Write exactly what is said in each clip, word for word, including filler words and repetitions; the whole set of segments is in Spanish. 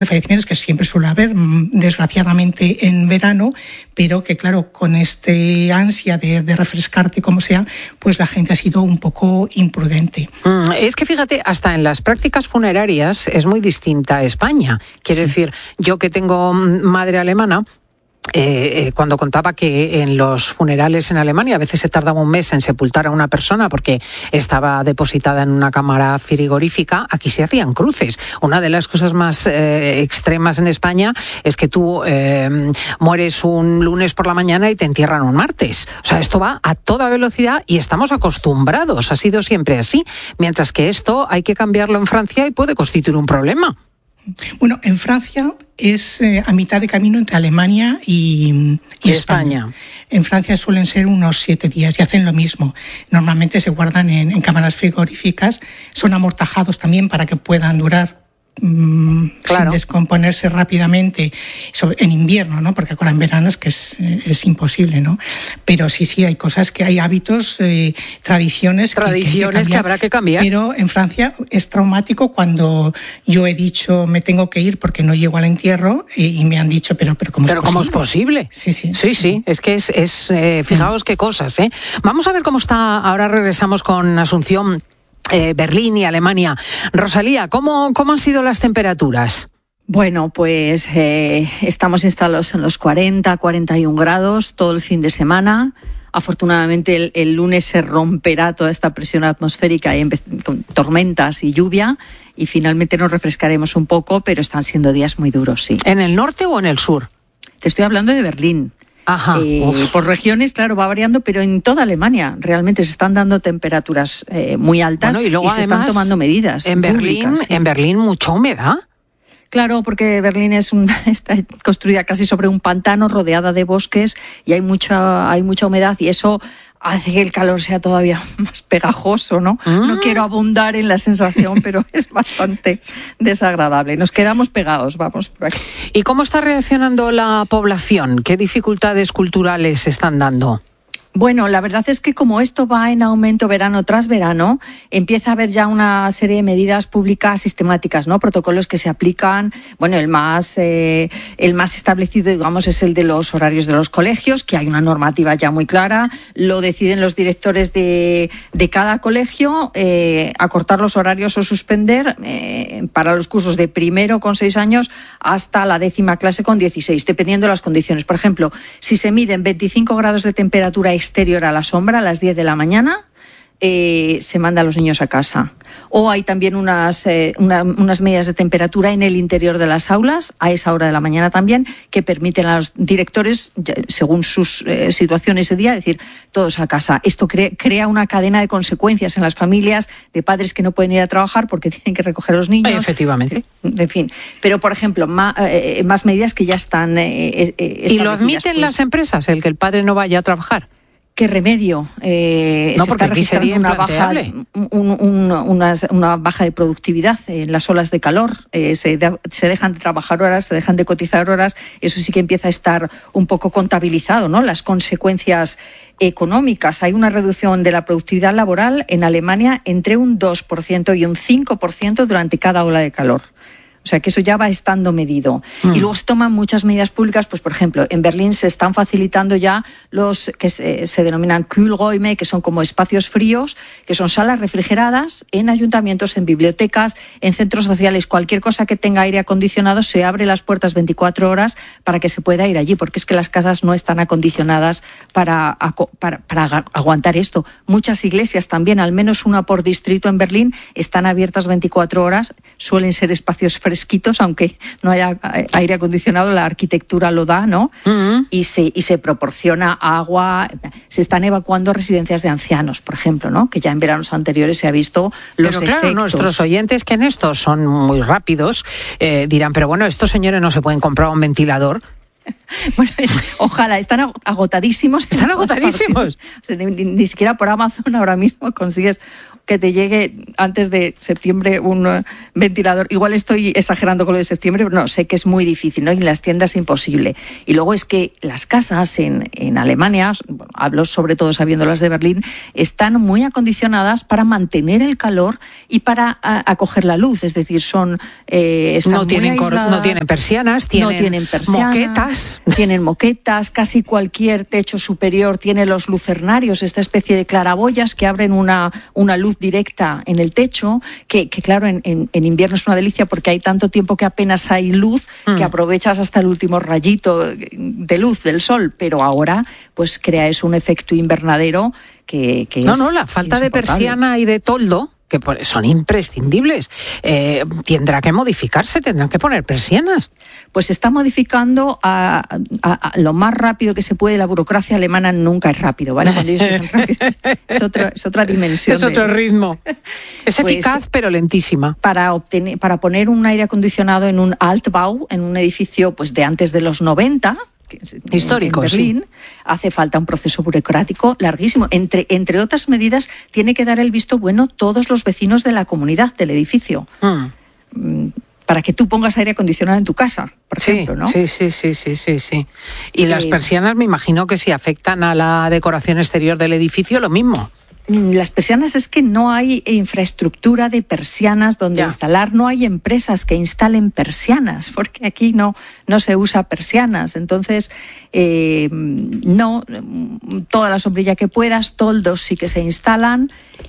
de fallecimientos que siempre suele haber, desgraciadamente en verano, pero que claro, con este ansia de, de refrescarte como sea, pues la gente ha sido un poco imprudente. Mm, es que fíjate, hasta en las prácticas funerarias es muy distinta a España. Quiero sí. decir, yo que tengo madre alemana, Eh, eh, cuando contaba que en los funerales en Alemania a veces se tardaba un mes en sepultar a una persona porque estaba depositada en una cámara frigorífica, aquí se hacían cruces. Una de las cosas más eh, extremas en España es que tú eh, mueres un lunes por la mañana y te entierran un martes. O sea, esto va a toda velocidad y estamos acostumbrados, ha sido siempre así, mientras que esto hay que cambiarlo en Francia y puede constituir un problema. Bueno, en Francia es eh, a mitad de camino entre Alemania y, y España. España. En Francia suelen ser unos siete días y hacen lo mismo. Normalmente se guardan en, en cámaras frigoríficas, son amortajados también para que puedan durar mmm, claro. sin descomponerse rápidamente en invierno, ¿no? Porque ahora en verano es que es, es imposible, ¿no? Pero sí, sí, hay cosas que hay hábitos, eh, tradiciones, tradiciones que, que, que, que habrá que cambiar. Pero en Francia es traumático cuando yo he dicho me tengo que ir porque no llego al entierro y, y me han dicho pero pero cómo pero es posible. ¿Cómo es posible? Sí, sí, sí, sí, sí. Es que es, es eh, fijaos mm. qué cosas, ¿eh? Vamos a ver cómo está. Ahora regresamos con Asunción. Eh, Berlín y Alemania. Rosalía, ¿cómo, cómo han sido las temperaturas? Bueno, pues eh, estamos instalados en los cuarenta, cuarenta y un grados todo el fin de semana. Afortunadamente el, el lunes se romperá toda esta presión atmosférica y empe- con tormentas y lluvia y finalmente nos refrescaremos un poco, pero están siendo días muy duros, sí. ¿En el norte o en el sur? Te estoy hablando de Berlín. Ajá. Eh, por regiones, claro, va variando, pero en toda Alemania realmente se están dando temperaturas eh, muy altas bueno, y, luego, y se además, están tomando medidas. En Berlín, públicas, ¿sí? en Berlín mucha humedad. Claro, porque Berlín es un, está construida casi sobre un pantano, rodeada de bosques y hay mucha, hay mucha humedad y eso hace que el calor sea todavía más pegajoso, ¿no? Mm. No quiero abundar en la sensación, pero es bastante desagradable. Nos quedamos pegados, vamos por aquí. ¿Y cómo está reaccionando la población? ¿Qué dificultades culturales se están dando? Bueno, la verdad es que como esto va en aumento verano tras verano, empieza a haber ya una serie de medidas públicas sistemáticas, ¿no? Protocolos que se aplican. Bueno, el más eh, el más establecido, digamos, es el de los horarios de los colegios, que hay una normativa ya muy clara. Lo deciden los directores de, de cada colegio, eh, acortar los horarios o suspender eh, para los cursos de primero con seis años hasta la décima clase con dieciséis, dependiendo de las condiciones. Por ejemplo, si se miden veinticinco grados de temperatura exterior a la sombra a las diez de la mañana, eh, se manda a los niños a casa. O hay también unas, eh, una, unas medidas de temperatura en el interior de las aulas, a esa hora de la mañana también, que permiten a los directores, según sus eh, situaciones ese día, decir, todos a casa. Esto cre- crea una cadena de consecuencias en las familias de padres que no pueden ir a trabajar porque tienen que recoger a los niños. Efectivamente. En fin. Pero, por ejemplo, más, eh, más medidas que ya están eh, eh, ¿Y lo admiten pues, las empresas, el que el padre no vaya a trabajar? ¿Qué remedio? Eh, no, se está registrando una baja, un, un, una, una baja de productividad en las olas de calor. Eh, se, de, se dejan de trabajar horas, se dejan de cotizar horas. Eso sí que empieza a estar un poco contabilizado, ¿no? Las consecuencias económicas. Hay una reducción de la productividad laboral en Alemania entre un dos por ciento y un cinco por ciento durante cada ola de calor. O sea, que eso ya va estando medido. Mm. Y luego se toman muchas medidas públicas, pues por ejemplo, en Berlín se están facilitando ya los que se, se denominan Kühlräume, que son como espacios fríos, que son salas refrigeradas en ayuntamientos, en bibliotecas, en centros sociales. Cualquier cosa que tenga aire acondicionado se abre las puertas veinticuatro horas para que se pueda ir allí, porque es que las casas no están acondicionadas para, para, para aguantar esto. Muchas iglesias también, al menos una por distrito en Berlín, están abiertas veinticuatro horas, suelen ser espacios frescos, fresquitos, aunque no haya aire acondicionado, la arquitectura lo da, ¿no? Uh-huh. Y se y se proporciona agua. Se están evacuando residencias de ancianos, por ejemplo, ¿no? Que ya en veranos anteriores se ha visto los pero claro, efectos. Nuestros oyentes que en esto son muy rápidos eh, dirán, pero bueno, estos señores no se pueden comprar un ventilador. Bueno, es, ojalá, están agotadísimos. Están agotadísimos. O sea, ni, ni siquiera por Amazon ahora mismo consigues que te llegue antes de septiembre un uh, ventilador. Igual estoy exagerando con lo de septiembre, pero no, sé que es muy difícil, ¿no? Y en las tiendas es imposible. Y luego es que las casas en, en Alemania, bueno, hablo sobre todo sabiendo las de Berlín, están muy acondicionadas para mantener el calor y para a, acoger la luz. Es decir, son eh, están no, tienen muy aisladas, no tienen persianas, tienen, no tienen persianas, moquetas. Tienen moquetas, casi cualquier techo superior tiene los lucernarios, esta especie de claraboyas que abren una, una luz directa en el techo, que, que claro, en, en, en invierno es una delicia porque hay tanto tiempo que apenas hay luz mm. que aprovechas hasta el último rayito de luz del sol, pero ahora pues crea eso un efecto invernadero que, que no, es no, la falta de persiana y de toldo, que son imprescindibles, eh, tendrá que modificarse, tendrán que poner persianas. Pues se está modificando a, a, a lo más rápido que se puede. La burocracia alemana nunca es rápido, ¿vale? Cuando ellos dicen rápido, es, otra, es otra dimensión. Es otro de, ritmo. Es pues, eficaz, pero lentísima. Para, obtener, para poner un aire acondicionado en un Altbau, en un edificio pues de antes de los noventa, histórico, en Berlín, sí. Hace falta un proceso burocrático larguísimo. Entre, entre otras medidas, tiene que dar el visto bueno todos los vecinos de la comunidad, del edificio. Mm. Para que tú pongas aire acondicionado en tu casa, por sí, ejemplo, ¿no? Sí, sí, sí, sí, sí, sí. Y eh, las persianas, me imagino que si afectan a la decoración exterior del edificio, lo mismo. Las persianas es que no hay infraestructura de persianas donde ya. instalar, no hay empresas que instalen persianas, porque aquí no, no se usa persianas. Entonces, eh, no, toda la sombrilla que puedas, toldos sí que se instalan.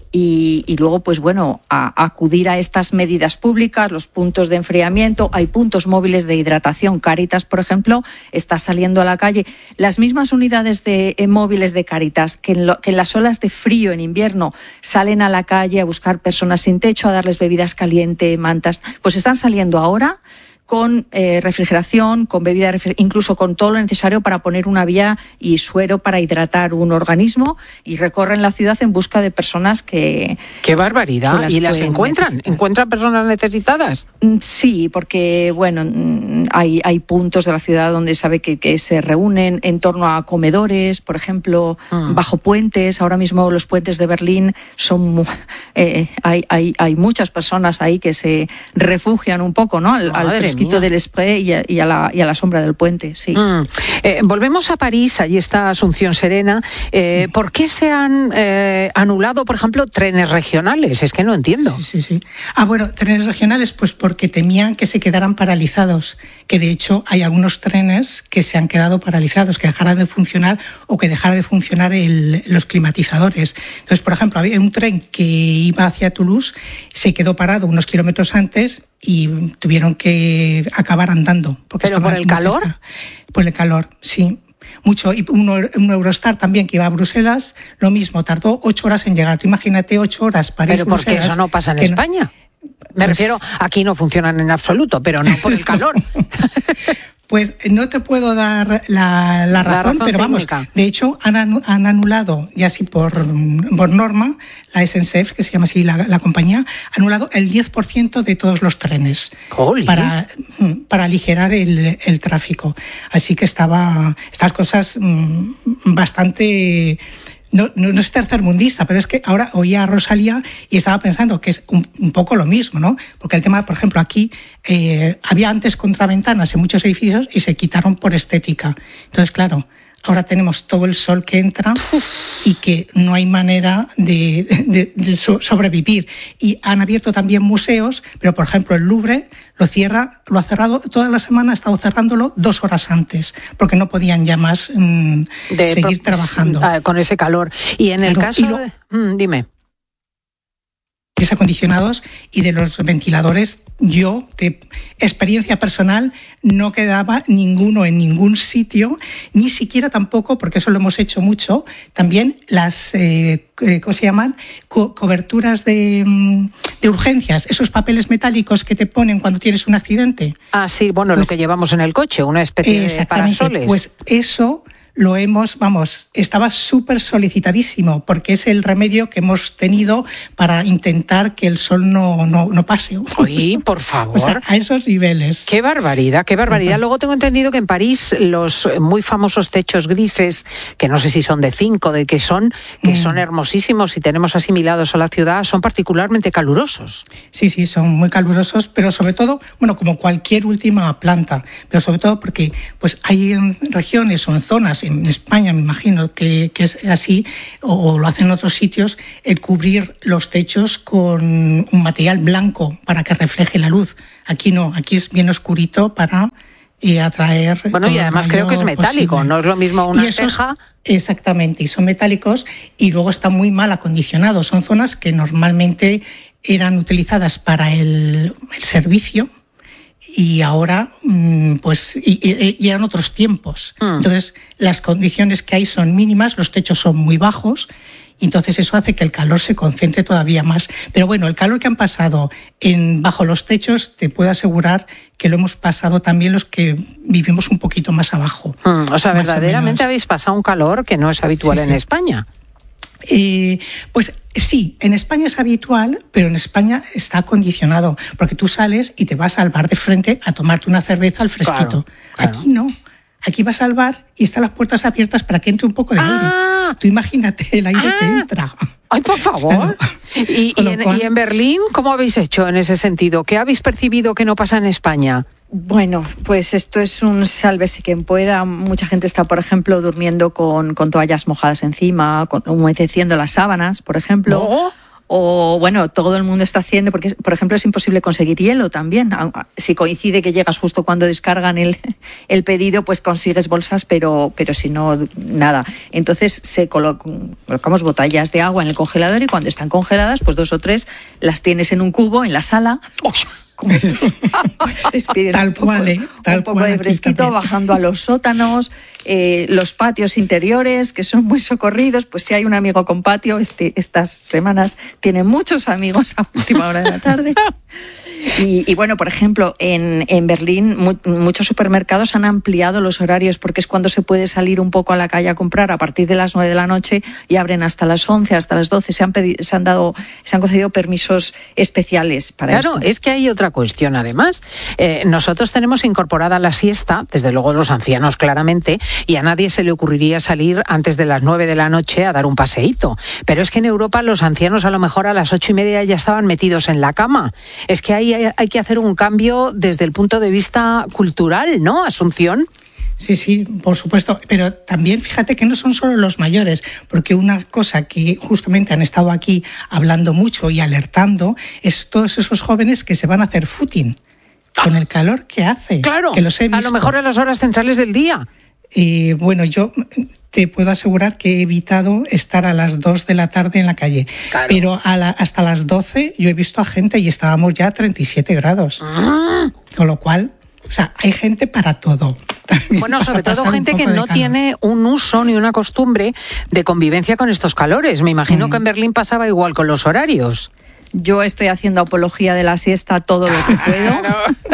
Y, y luego, pues bueno, a, a acudir a estas medidas públicas, los puntos de enfriamiento, hay puntos móviles de hidratación. Cáritas, por ejemplo, está saliendo a la calle. Las mismas unidades de eh, móviles de Cáritas que en, lo, que en las olas de frío en invierno salen a la calle a buscar personas sin techo, a darles bebidas calientes, mantas, pues están saliendo ahora con eh, refrigeración, con bebida, refriger- incluso con todo lo necesario para poner una vía y suero para hidratar un organismo, y recorren la ciudad en busca de personas que... ¡Qué barbaridad! Que las ¿Y las encuentran? Necesitar. ¿Encuentran personas necesitadas? Sí, porque, bueno, hay, hay puntos de la ciudad donde sabe que, que se reúnen en torno a comedores, por ejemplo, mm. bajo puentes. Ahora mismo los puentes de Berlín son... Eh, hay, hay, hay muchas personas ahí que se refugian un poco, ¿no? Al, al del spray y a, y, a la, y a la sombra del puente, sí. Mm. Eh, volvemos a París, allí está Asunción Serena. Eh, ¿Por qué se han eh, anulado, por ejemplo, trenes regionales? Es que no entiendo. Sí, sí, sí. Ah, bueno, trenes regionales, pues porque temían que se quedaran paralizados, que de hecho hay algunos trenes que se han quedado paralizados, que dejaran de funcionar o que dejara de funcionar el, los climatizadores. Entonces, por ejemplo, había un tren que iba hacia Toulouse, se quedó parado unos kilómetros antes y tuvieron que acabar andando. Porque ¿Pero por el calor? Cerca. Por el calor, sí. Mucho. Y un, un Eurostar también que iba a Bruselas, lo mismo, tardó ocho horas en llegar. Tú imagínate ocho horas para Pero porque eso no pasa en España. No, Me pues, refiero, aquí no funcionan en absoluto, pero no por el calor. Pues no te puedo dar la, la, razón, la razón, pero técnica. Vamos, de hecho han, han anulado, y así por, por norma, la S N C F, que se llama así la, la compañía, ha anulado el diez por ciento de todos los trenes para, para aligerar el, el tráfico. Así que estaba estas cosas mmm, bastante... No, no, no es tercermundista, pero es que ahora oía a Rosalía y estaba pensando que es un, un poco lo mismo, ¿no? Porque el tema, por ejemplo, aquí eh, había antes contraventanas en muchos edificios y se quitaron por estética. Entonces, claro, ahora tenemos todo el sol que entra y que no hay manera de, de, de sobrevivir. Y han abierto también museos, pero por ejemplo el Louvre lo cierra, lo ha cerrado toda la semana, ha estado cerrándolo dos horas antes, porque no podían ya más mmm, de, seguir pro, trabajando. Con ese calor. Y en claro, el caso lo, de... Mm, dime. acondicionados y de los ventiladores, yo, de experiencia personal, no quedaba ninguno en ningún sitio, ni siquiera tampoco, porque eso lo hemos hecho mucho, también las, eh, ¿cómo se llaman? Co- coberturas de, de urgencias, esos papeles metálicos que te ponen cuando tienes un accidente. Ah, sí, bueno, pues, lo que llevamos en el coche, una especie de parasoles. Pues eso lo hemos, vamos, estaba súper solicitadísimo porque es el remedio que hemos tenido para intentar que el sol no, no, no pase. Uy, por favor. O sea, a esos niveles. Qué barbaridad, qué barbaridad. Luego tengo entendido que en París los muy famosos techos grises, que no sé si son de zinc o de qué son, que mm. son hermosísimos y tenemos asimilados a la ciudad, son particularmente calurosos. Sí, sí, son muy calurosos, pero sobre todo, bueno, como cualquier última planta, pero sobre todo porque pues hay en regiones o en zonas, en España me imagino que, que es así, o, o lo hacen en otros sitios, el cubrir los techos con un material blanco para que refleje la luz. Aquí no, aquí es bien oscurito para eh, atraer. Bueno, y además creo que es metálico, posible. No es lo mismo una teja. Exactamente, y son metálicos y luego están muy mal acondicionados. Son zonas que normalmente eran utilizadas para el, el servicio y ahora pues y, y, y eran otros tiempos. Mm. Entonces las condiciones que hay son mínimas, los techos son muy bajos. Entonces eso hace que el calor se concentre todavía más. Pero bueno, el calor que han pasado en, bajo los techos, te puedo asegurar que lo hemos pasado también los que vivimos un poquito más abajo. Mm, o sea, verdaderamente o habéis pasado un calor que no es habitual sí, en sí. España. Eh, pues sí, en España es habitual, pero en España está acondicionado, porque tú sales y te vas al bar de frente a tomarte una cerveza al fresquito. Claro, claro. Aquí no. Aquí vas al bar y están las puertas abiertas para que entre un poco de aire. Ah, Tú imagínate el aire ah, que entra. ¡Ay, por favor! ¿Y, y, en, cual... ¿Y en Berlín cómo habéis hecho en ese sentido? ¿Qué habéis percibido que no pasa en España? Bueno, pues esto es un sálvese quien pueda. Mucha gente está, por ejemplo, durmiendo con, con toallas mojadas encima, con, humedeciendo las sábanas, por ejemplo. ¿No? O, bueno, todo el mundo está haciendo, porque, por ejemplo, es imposible conseguir hielo también. Si coincide que llegas justo cuando descargan el, el pedido, pues consigues bolsas, pero, pero si no, nada. Entonces, se colo- colocamos botellas de agua en el congelador y cuando están congeladas, pues dos o tres las tienes en un cubo en la sala. Como tal cual, ¿eh? Tal un poco cual de fresquito, bajando a los sótanos, eh, los patios interiores, que son muy socorridos. Pues si hay un amigo con patio, este, estas semanas tiene muchos amigos a última hora de la tarde. Y, y bueno, por ejemplo, en, en Berlín mu- muchos supermercados han ampliado los horarios porque es cuando se puede salir un poco a la calle a comprar a partir de las nueve de la noche y abren hasta las once, hasta las doce. Se han, pedi- se han dado, se han concedido permisos especiales para claro, esto. Es que hay otra cuestión además. Eh, nosotros tenemos incorporada la siesta, desde luego los ancianos claramente, y a nadie se le ocurriría salir antes de las nueve de la noche a dar un paseíto. Pero es que en Europa los ancianos a lo mejor a las ocho y media ya estaban metidos en la cama. Es que ahí hay, hay que hacer un cambio desde el punto de vista cultural, ¿no, Asunción? Sí, sí, por supuesto, pero también fíjate que no son solo los mayores, porque una cosa que justamente han estado aquí hablando mucho y alertando es todos esos jóvenes que se van a hacer footing con el calor que hace. Claro, que los he visto. A lo mejor a las horas centrales del día. Eh, bueno, yo te puedo asegurar que he evitado estar a las dos de la tarde en la calle, claro. pero a la, hasta las doce yo he visto a gente y estábamos ya a treinta y siete grados, ah. con lo cual... O sea, hay gente para todo. Bueno, sobre todo gente que no tiene un uso ni una costumbre de convivencia con estos calores. Me imagino mm. que en Berlín pasaba igual con los horarios. Yo estoy haciendo apología de la siesta todo lo que puedo.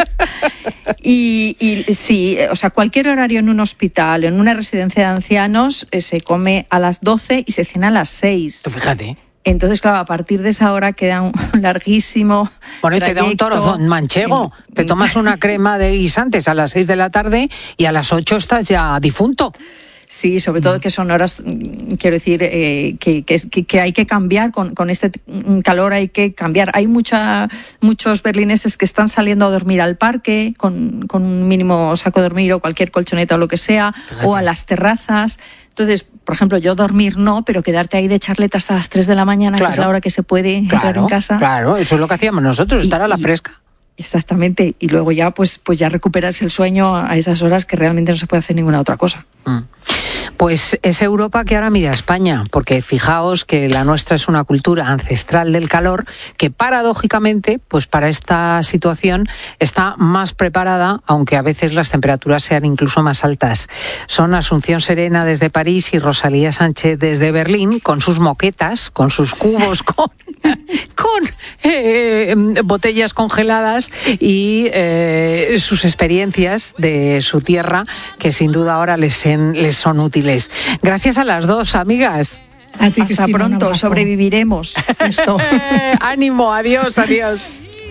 y, y sí, o sea, cualquier horario en un hospital, en una residencia de ancianos, eh, se come a las doce y se cena a las seis. Tú fíjate. Entonces, claro, a partir de esa hora queda un larguísimo Bueno, y trayecto. te da un torozón manchego. Te tomas una crema de guisantes a las seis de la tarde y a las ocho estás ya difunto. Sí, sobre todo que son horas, quiero decir, eh, que, que, que hay que cambiar con, con este calor, hay que cambiar. Hay mucha, muchos berlineses que están saliendo a dormir al parque con, con un mínimo saco de dormir o cualquier colchoneta o lo que sea, Gracias. o a las terrazas. Entonces, por ejemplo, yo dormir no, pero quedarte ahí de charleta hasta las tres de la mañana, claro. que es la hora que se puede entrar claro, en casa. Claro, eso es lo que hacíamos nosotros, estar y, a la fresca. Exactamente, y luego ya pues, pues ya recuperas el sueño a esas horas que realmente no se puede hacer ninguna otra cosa. Mm. Pues es Europa que ahora mira a España, porque fijaos que la nuestra es una cultura ancestral del calor que paradójicamente, pues para esta situación está más preparada, aunque a veces las temperaturas sean incluso más altas. Son Asunción Serena desde París y Rosalía Sánchez desde Berlín, con sus moquetas, con sus cubos, con, con eh, botellas congeladas y eh, sus experiencias de su tierra, que sin duda ahora les, en, les son útiles. útiles. Gracias a las dos, amigas. A ti, Hasta Cristina, pronto, sobreviviremos. Esto. Ánimo, adiós, adiós.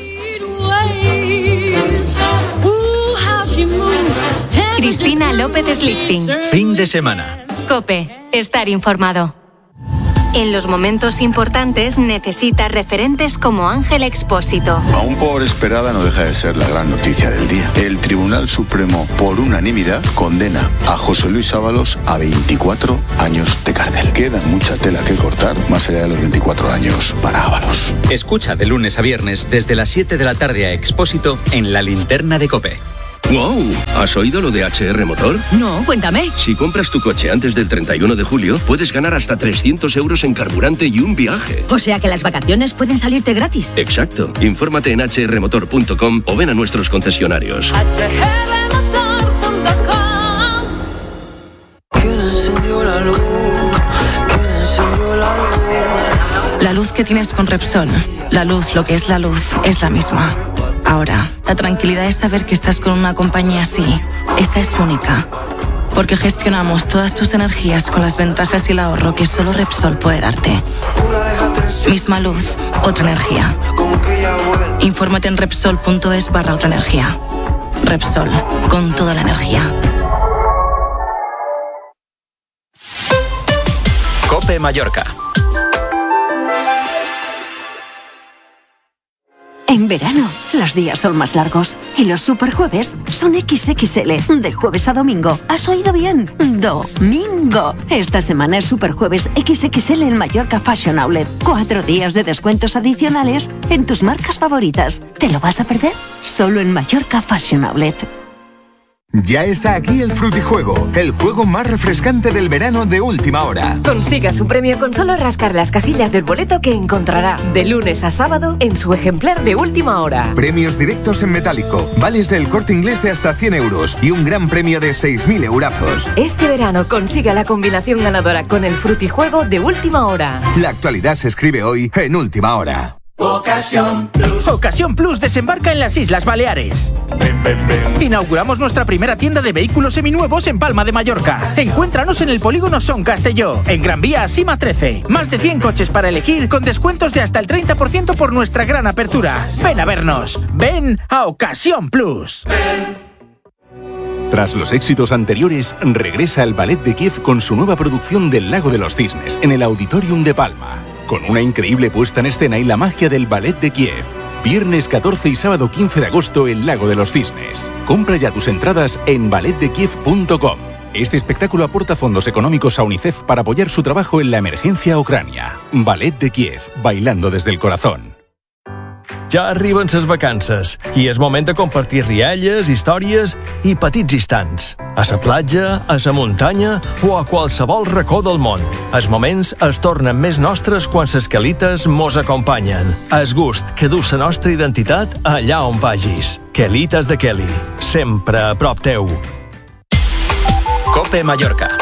Cristina López Slichting. Fin de semana. COPE. Estar informado. En los momentos importantes necesitas referentes como Ángel Expósito. Aún por esperada, no deja de ser la gran noticia del día. El Tribunal Supremo, por unanimidad, condena a José Luis Ábalos a veinticuatro años de cárcel. Queda mucha tela que cortar, más allá de los veinticuatro años para Ábalos. Escucha de lunes a viernes desde las siete de la tarde a Expósito en La Linterna de COPE. ¡Wow! ¿Has oído lo de H R Motor? No, cuéntame. Si compras tu coche antes del treinta y uno de julio, puedes ganar hasta trescientos euros en carburante y un viaje. O sea que las vacaciones pueden salirte gratis. Exacto. Infórmate en h r motor punto com o ven a nuestros concesionarios. h r motor punto com. ¿Quién encendió la luz? ¿Quién encendió la luz? La luz que tienes con Repsol, la luz, lo que es la luz, es la misma. Ahora, la tranquilidad es saber que estás con una compañía así. Esa es única. Porque gestionamos todas tus energías con las ventajas y el ahorro que solo Repsol puede darte. Misma luz, otra energía. Infórmate en Repsol punto es barra otra energía. Repsol, con toda la energía. COPE Mallorca. En verano, los días son más largos y los superjueves son equis equis ele, de jueves a domingo. ¿Has oído bien? Domingo. Esta semana es superjueves equis equis ele en Mallorca Fashion Outlet. Cuatro días de descuentos adicionales en tus marcas favoritas. ¿Te lo vas a perder? Solo en Mallorca Fashion Outlet. Ya está aquí el Frutijuego, el juego más refrescante del verano de última hora. Consiga su premio con solo rascar las casillas del boleto que encontrará de lunes a sábado en su ejemplar de última hora. Premios directos en metálico, vales del Corte Inglés de hasta cien euros y un gran premio de seis mil eurazos. Este verano consiga la combinación ganadora con el Frutijuego de última hora. La actualidad se escribe hoy en última hora. Ocasión Plus. Ocasión Plus desembarca en las Islas Baleares. Ven, ven, ven. Inauguramos nuestra primera tienda de vehículos seminuevos en Palma de Mallorca. Encuéntranos en el polígono Son Castelló, en Gran Vía a Sima trece. Más de cien coches para elegir con descuentos de hasta el treinta por ciento por nuestra gran apertura. Ven a vernos. Ven a Ocasión Plus. Ven. Tras los éxitos anteriores, regresa el Ballet de Kiev con su nueva producción del Lago de los Cisnes en el Auditorium de Palma. Con una increíble puesta en escena y la magia del Ballet de Kiev. Viernes catorce y sábado quince de agosto en Lago de los Cisnes. Compra ya tus entradas en ballet de kiev punto com. Este espectáculo aporta fondos económicos a UNICEF para apoyar su trabajo en la emergencia a Ucrania. Ballet de Kiev, bailando desde el corazón. Ja arriben ses vacances i és moment de compartir rialles, històries i petits instants. A la platja, a la muntanya o a qualsevol racó del món. Els moments es tornen més nostres quan ses quelites mos acompanyen. El gust que du la nostra identitat allà on vagis. Quelites de Kelly, sempre a prop teu. COPE Mallorca.